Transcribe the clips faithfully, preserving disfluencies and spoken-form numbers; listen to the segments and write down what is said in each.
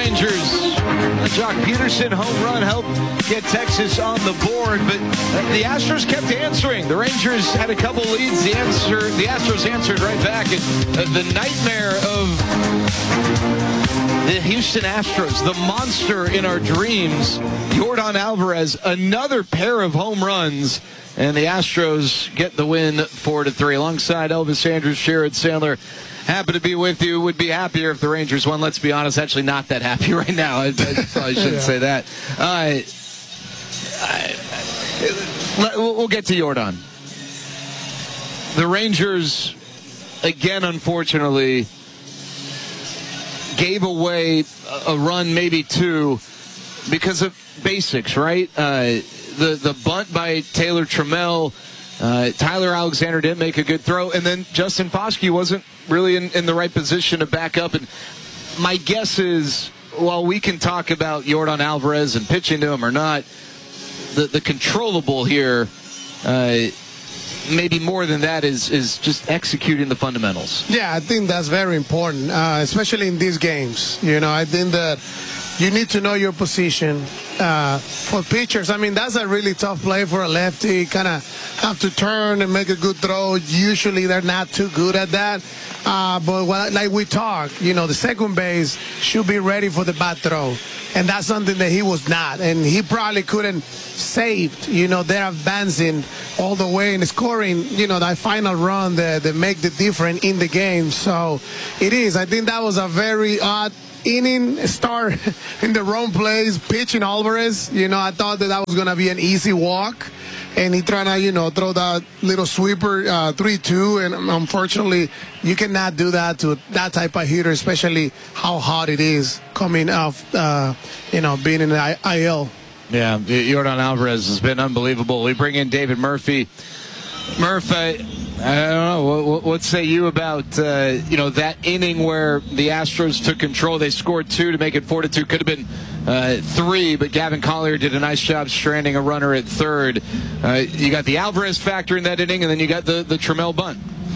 Rangers. Jock Peterson home run helped get Texas on the board, but the Astros kept answering. The Rangers had a couple leads. The answer, the Astros answered right back. And the nightmare of the Houston Astros, the monster in our dreams, Yordan Alvarez, another pair of home runs, and the Astros get the win four to three. Alongside Elvis Andrus, Sherrod Sandler, happy to be with you. Would be happier if the Rangers won. Let's be honest, actually not that happy right now. I, I probably shouldn't yeah. say that. Uh, I, we'll get to Yordan. The Rangers, again, unfortunately, gave away a run, maybe two, because of basics, right? Uh, the, the bunt by Taylor Trammell, uh, Tyler Alexander didn't make a good throw, and then Justin Foskey wasn't really in, in the right position to back up. And my guess is, while we can talk about Yordan Alvarez and pitching to him or not, the, the controllable here, uh, maybe more than that, is is just executing the fundamentals. Yeah, I think that's very important, uh, especially in these games. You know, I think that you need to know your position. Uh, for pitchers, I mean, that's a really tough play for a lefty. Kind of have to turn and make a good throw. Usually they're not too good at that. Uh, but what, like we talked, you know, the second base should be ready for the bat throw. And that's something that he was not. And he probably couldn't save, you know, they're advancing all the way and scoring, you know, that final run that, that make the difference in the game. So it is. I think that was a very odd inning start in the wrong place, pitching Alvarez. You know, I thought that that was going to be an easy walk. And he trying to, you know, throw that little sweeper uh, three two. And unfortunately, you cannot do that to that type of hitter, especially how hot it is coming off, uh, you know, being in the I L. Yeah, Yordan Alvarez has been unbelievable. We bring in David Murphy. Murph, I, I don't know, what, what say you about, uh, you know, that inning where the Astros took control? They scored two to make it four to two. Could have been uh, three, but Gavin Collier did a nice job stranding a runner at third. Uh, you got the Alvarez factor in that inning, and then you got the, the Trammell bunt.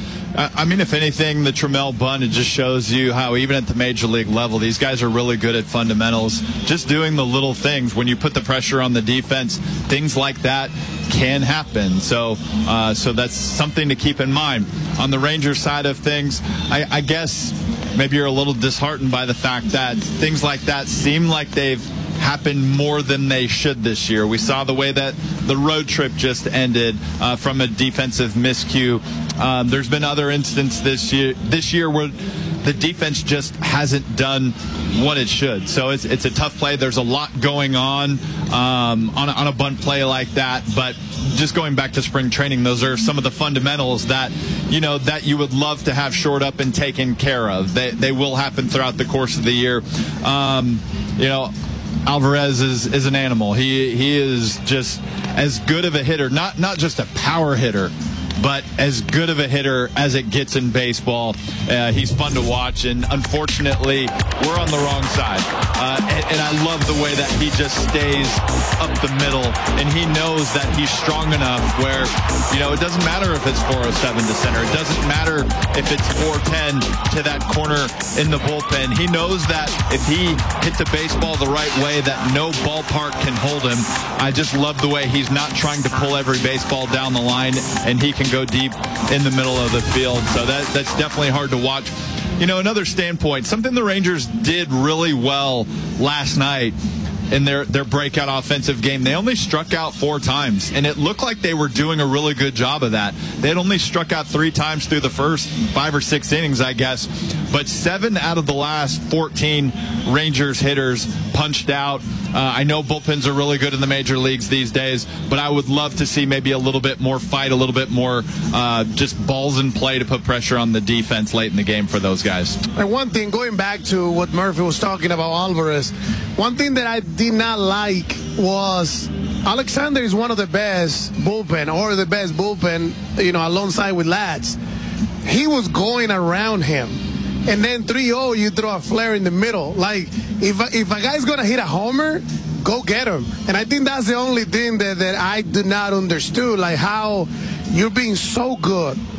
I mean, if anything, the Trammell bunt, it just shows you how even at the major league level, these guys are really good at fundamentals. Just doing the little things. When you put the pressure on the defense, things like that can happen. So uh, so that's something to keep in mind. On the Rangers side of things, I, I guess maybe you're a little disheartened by the fact that things like that seem like they've happened more than they should this year. We saw the way that the road trip just ended uh, from a defensive miscue. Um, there's been other instances this year this year where the defense just hasn't done what it should. So it's it's a tough play. There's a lot going on um, on, a, on a bunt play like that. But just going back to spring training, those are some of the fundamentals that, you know, that you would love to have shored up and taken care of. They, they will happen throughout the course of the year. Um, you know, Alvarez is, is an animal. He he is just as good of a hitter, not not just a power hitter, but as good of a hitter as it gets in baseball. Uh, he's fun to watch, and unfortunately, we're on the wrong side. Uh, and, and I love the way that he just stays up the middle, and he knows that he's strong enough where, you know, it doesn't matter if it's four oh seven to center. It doesn't matter if it's four ten to that corner in the bullpen. He knows that if he hits a baseball the right way, that no ballpark can hold him. I just love the way he's not trying to pull every baseball down the line, and he can go deep in the middle of the field. So that that's definitely hard to watch. You know, another standpoint, something the Rangers did really well last night in their, their breakout offensive game. They only struck out four times, and it looked like they were doing a really good job of that. They had only struck out three times through the first five or six innings, I guess, but seven out of the last fourteen Rangers hitters punched out. Uh, I know bullpens are really good in the major leagues these days, but I would love to see maybe a little bit more fight, a little bit more uh, just balls in play to put pressure on the defense late in the game for those guys. And one thing, going back to what Murphy was talking about Alvarez, one thing that I did not like was Alexander is one of the best bullpen, or the best bullpen, you know, alongside with Lads. He was going around him. And then three oh, you throw a flare in the middle. Like, if a, if a guy's going to hit a homer, go get him. And I think that's the only thing that, that I do not understand, like how you're being so good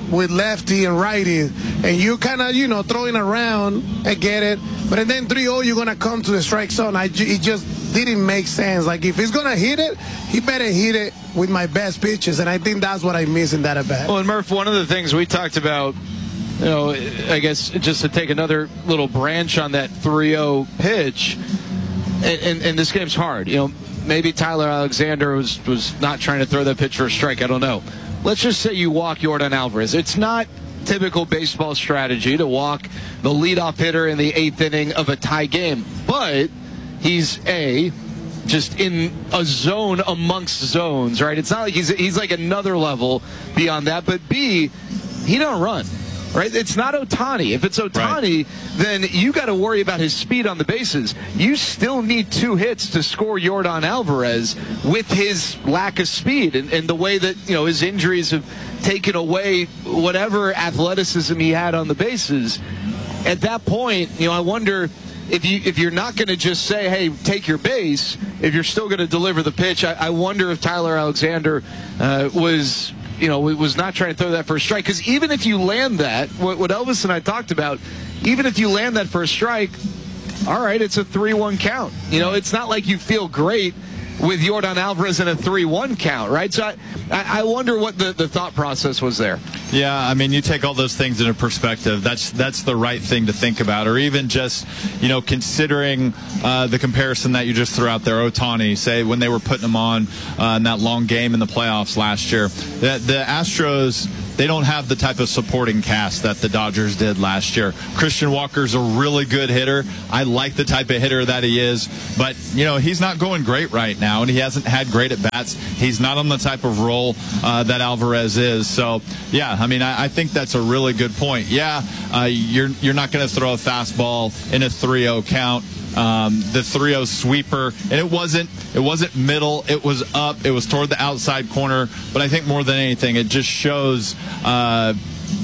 with lefty and righty, and you kind of, you know, throwing around, I get it. But then three oh, you're going to come to the strike zone. I, it just didn't make sense. Like, if he's going to hit it, he better hit it with my best pitches, and I think that's what I miss in that at-bat. Well, and Murph, one of the things we talked about, you know, I guess just to take another little branch on that three oh pitch, and, and, and this game's hard. You know, maybe Tyler Alexander was, was not trying to throw that pitch for a strike. I don't know. Let's just say you walk Yordan Alvarez. It's not typical baseball strategy to walk the leadoff hitter in the eighth inning of a tie game. But he's A, just in a zone amongst zones, right? It's not like he's he's like another level beyond that. But B, he don't run. Right? It's not Ohtani. If it's Ohtani, right, then you got to worry about his speed on the bases. You still need two hits to score Yordan Alvarez with his lack of speed and, and the way that, you know, his injuries have taken away whatever athleticism he had on the bases. At that point, you know, I wonder if you if you're not going to just say, hey, take your base, if you're still going to deliver the pitch. I, I wonder if Tyler Alexander uh, was. You know, was not trying to throw that for a strike. Because even if you land that, what, what Elvis and I talked about, even if you land that for a strike, all right, it's a three one count. You know, it's not like you feel great with Yordan Alvarez in a three one count, right? So I, I wonder what the, the thought process was there. Yeah, I mean, you take all those things into perspective. That's that's the right thing to think about. Or even just, you know, considering uh, the comparison that you just threw out there, Ohtani, say when they were putting him on uh, in that long game in the playoffs last year. The, the Astros, they don't have the type of supporting cast that the Dodgers did last year. Christian Walker's a really good hitter. I like the type of hitter that he is. But, you know, he's not going great right now, and he hasn't had great at-bats. He's not on the type of role uh, that Alvarez is. So, yeah, I mean, I, I think that's a really good point. Yeah, uh, you're, you're not going to throw a fastball in a three oh count. Um, the three oh sweeper, and it wasn't it wasn't middle, it was up, it was toward the outside corner. But I think more than anything, it just shows uh,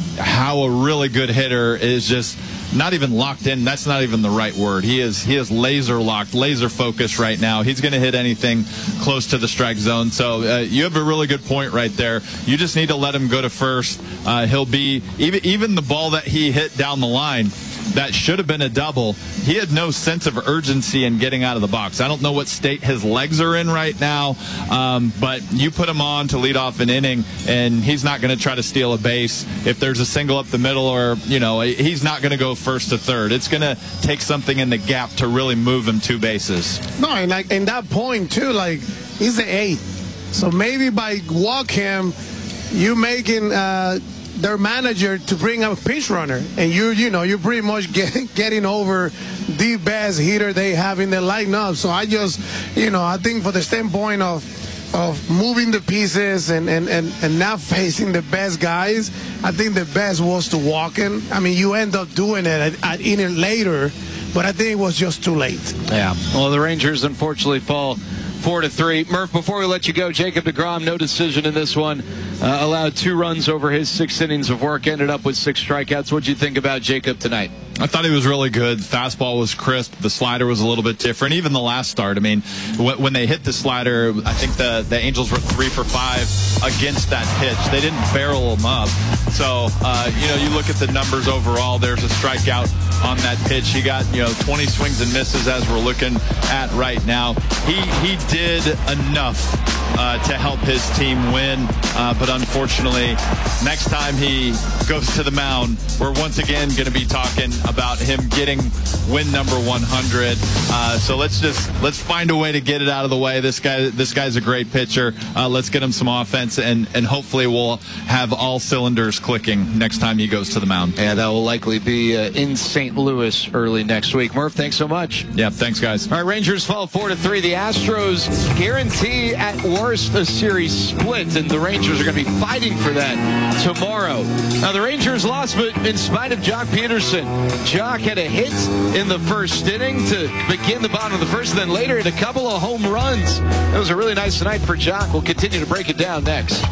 how a really good hitter is just not even locked in. That's not even the right word. He is he is laser locked, laser focused right now. He's going to hit anything close to the strike zone. So uh, you have a really good point right there. You just need to let him go to first. Uh, he'll be even even the ball that he hit down the line. That should have been a double. He had no sense of urgency in getting out of the box. I don't know what state his legs are in right now, um, but you put him on to lead off an inning, and he's not going to try to steal a base. If there's a single up the middle, or, you know, he's not going to go first to third. It's going to take something in the gap to really move him two bases. No, and like in that point, too, like, he's the eighth. So maybe by walk him, you making uh, – their manager to bring up a pinch runner, and you you know you're pretty much get, getting over the best hitter they have in their lineup. So I just you know I think for the standpoint of of moving the pieces and and and, and not facing the best guys, I think the best was to walk him. I mean, you end up doing it at, at inning later, but I think it was just too late. Yeah. Well, the Rangers unfortunately fall Four to three. Murph, before we let you go, Jacob deGrom, no decision in this one. Uh, allowed two runs over his six innings of work. Ended up with six strikeouts. What'd you think about Jacob tonight? I thought he was really good. The fastball was crisp. The slider was a little bit different. Even the last start, I mean, when they hit the slider, I think the, the Angels were three for five against that pitch. They didn't barrel him up. So, uh, you know, you look at the numbers overall, there's a strikeout on that pitch. He got, you know, twenty swings and misses as we're looking at right now. He, he did enough uh, to help his team win, uh, but unfortunately, next time he goes to the mound, we're once again going to be talking about him getting win number one hundred. Uh, so let's just let's find a way to get it out of the way. This guy, this guy's a great pitcher. Uh, let's get him some offense, and and hopefully we'll have all cylinders clicking next time he goes to the mound. Yeah, that will likely be uh, in Saint Louis early next week. Murph, thanks so much. Yeah, thanks, guys. All right, Rangers fall four to three. The Astros guarantee at worst a series split, and the Rangers are going to be fighting for that tomorrow. Now, the Rangers lost, but in spite of Jock Peterson, Jock had a hit in the first inning to begin the bottom of the first, and then later had a couple of home runs. That was a really nice night for Jock. We'll continue to break it down next.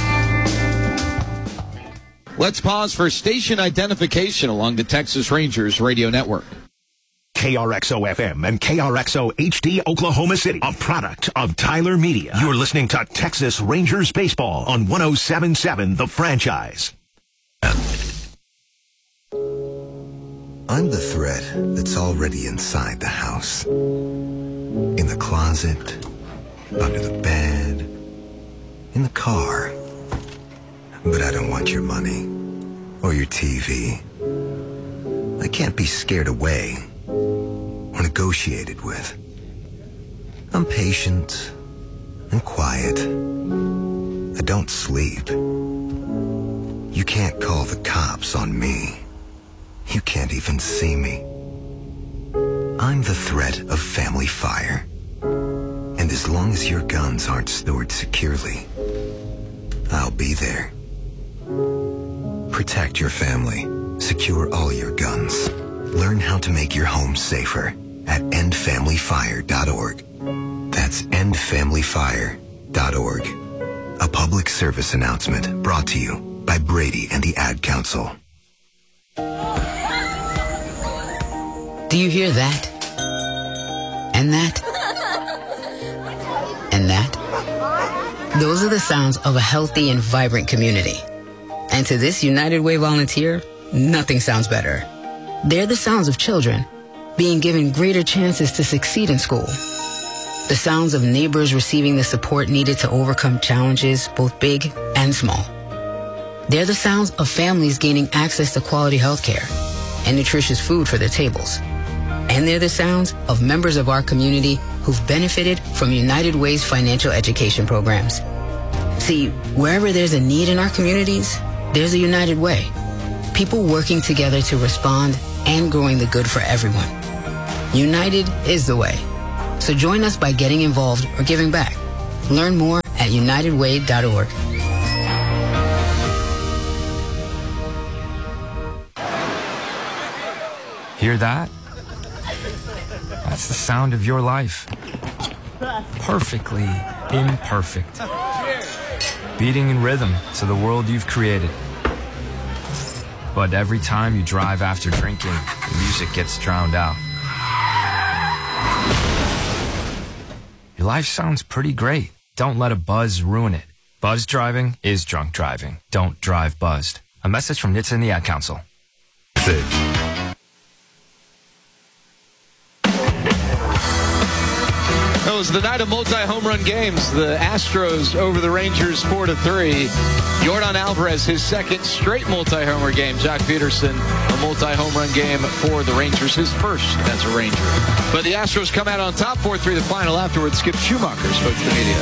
Let's pause for station identification along the Texas Rangers radio network. K R X O F M and K R X O H D Oklahoma City, a product of Tyler Media. You're listening to Texas Rangers Baseball on one oh seven point seven The Franchise. I'm the thread that's already inside the house. In the closet, under the bed, in the car. But I don't want your money or your T V. I can't be scared away or negotiated with. I'm patient and quiet. I don't sleep. You can't call the cops on me. You can't even see me. I'm the threat of family fire. And as long as your guns aren't stored securely, I'll be there. Protect your family. Secure all your guns. Learn how to make your home safer at end family fire dot org. That's end family fire dot org. A public service announcement brought to you by Brady and the Ad Council. Do you hear that? And that? And that? Those are the sounds of a healthy and vibrant community. And to this United Way volunteer, nothing sounds better. They're the sounds of children being given greater chances to succeed in school. The sounds of neighbors receiving the support needed to overcome challenges, both big and small. They're the sounds of families gaining access to quality health care and nutritious food for their tables. And they're the sounds of members of our community who've benefited from United Way's financial education programs. See, wherever there's a need in our communities, there's a United Way. People working together to respond and growing the good for everyone. United is the way. So join us by getting involved or giving back. Learn more at united way dot org. Hear that? That's the sound of your life. Perfectly imperfect. Beating in rhythm to the world you've created. But every time you drive after drinking, the music gets drowned out. Your life sounds pretty great. Don't let a buzz ruin it. Buzz driving is drunk driving. Don't drive buzzed. A message from N H T S A and the Ad Council. It was the night of multi-home run games. The Astros over the Rangers four to three. Yordan Alvarez, his second straight multi-home run game. Joc Pederson, a multi-home run game for the Rangers, his first as a Ranger. But the Astros come out on top four three the final afterwards. Skip Schumacher spoke to the media.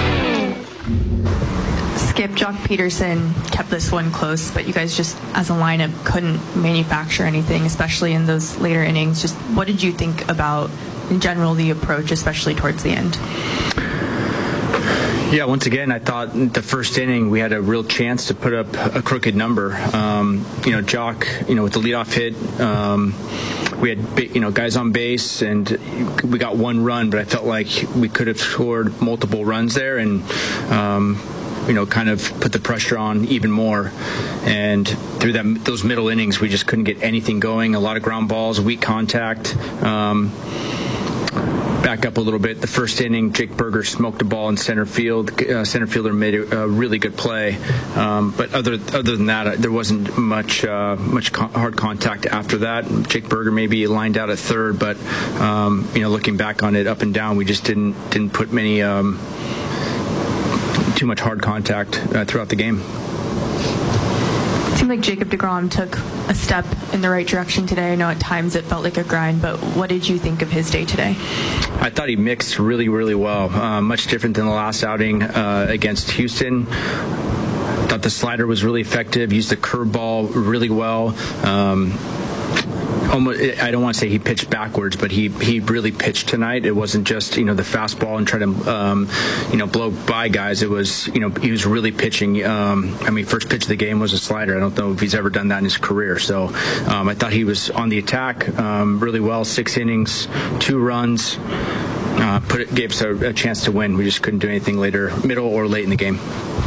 Skip, Joc Pederson kept this one close, but you guys just, as a lineup, couldn't manufacture anything, especially in those later innings. Just what did you think about, in general, the approach, especially towards the end? Yeah, once again, I thought the first inning we had a real chance to put up a crooked number. Um, you know, Joc, you know, with the leadoff hit, um, we had, you know, guys on base, and we got one run, but I felt like we could have scored multiple runs there, and um, you know, kind of put the pressure on even more. And through that, those middle innings, we just couldn't get anything going. A lot of ground balls, weak contact. Um, back up a little bit. The first inning, Jake Burger smoked the ball in center field. Uh, center fielder made a, a really good play. Um, but other other than that, uh, there wasn't much uh, much con- hard contact after that. Jake Burger maybe lined out at third, but um, you know, looking back on it, up and down, we just didn't didn't put many. Um, too much hard contact uh, throughout the game. It seemed like Jacob deGrom took a step in the right direction today. I know at times it felt like a grind, but what did you think of his day today? I thought he mixed really, really well. Uh, much different than the last outing uh, against Houston. Thought the slider was really effective, used the curveball really well. Um, Almost, I don't want to say he pitched backwards, but he, he really pitched tonight. It wasn't just, you know, the fastball and try to, um, you know, blow by guys. It was, you know, he was really pitching. Um, I mean, first pitch of the game was a slider. I don't know if he's ever done that in his career. So um, I thought he was on the attack um, really well. Six innings, two runs, uh, put it, gave us a, a chance to win. We just couldn't do anything later, middle or late in the game.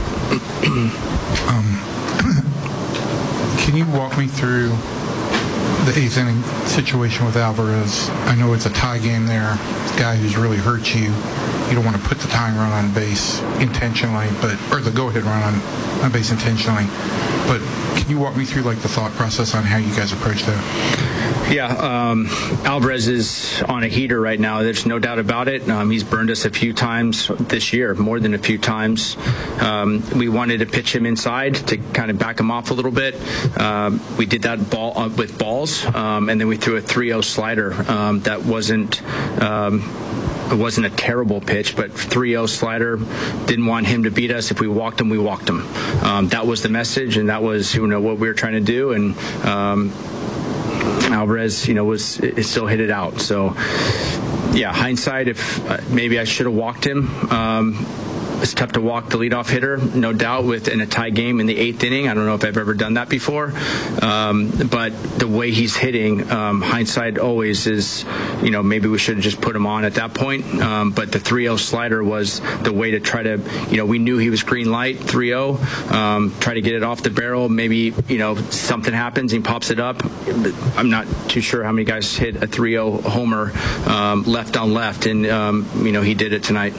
um, can you walk me through the eighth inning situation with Alvarez? I know it's a tie game there. It's a guy who's really hurt you. You don't want to put the tying run on base intentionally, but or the go-ahead run on, on base intentionally. but can you walk me through like the thought process on how you guys approach that? Yeah, um, Alvarez is on a heater right now. There's no doubt about it. Um, he's burned us a few times this year, more than a few times. Um, we wanted to pitch him inside to kind of back him off a little bit. Um, we did that ball uh, with balls, um, and then we threw a three oh slider um, that wasn't. Um, It wasn't a terrible pitch, but three oh slider. Didn't want him to beat us. If we walked him, we walked him. Um, that was the message, and that was, you know, what we were trying to do. And um, Alvarez, you know, was it still hit it out. So, yeah, hindsight, if uh, maybe I should have walked him. Um, It's tough to walk the leadoff hitter, no doubt, with in a tie game in the eighth inning. I don't know if I've ever done that before. Um, but the way he's hitting, um, hindsight always is, you know, maybe we should have just put him on at that point. Um, but the three oh slider was the way to try to, you know, we knew he was green light, three oh, um, try to get it off the barrel. Maybe, you know, something happens, he pops it up. I'm not too sure how many guys hit a three oh homer um, left on left, and, um, you know, he did it tonight.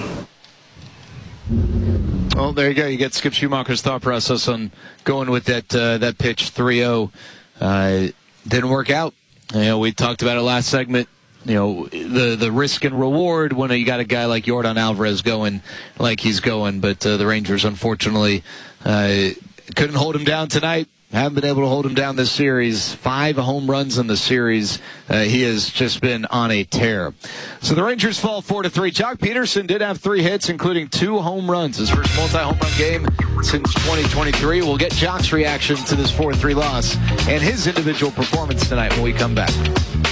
Well, there you go. You get Skip Schumacher's thought process on going with that uh, that pitch three oh. Uh, didn't work out. You know, we talked about it last segment. You know, the the risk and reward when you got a guy like Yordan Alvarez going like he's going. But uh, the Rangers, unfortunately, uh, couldn't hold him down tonight. Haven't been able to hold him down this series. Five home runs in the series. Uh, he has just been on a tear. So the Rangers fall four to three. Joc Pederson did have three hits, including two home runs. His first multi-home run game since twenty twenty-three. We'll get Joc's reaction to this four to three loss and his individual performance tonight when we come back.